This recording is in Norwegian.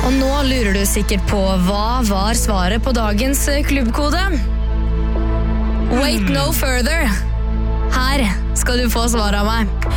Og nå lurer du sikkert på hva var svaret på dagens klubbkode? Wait no further. Her skal du få svaret av meg.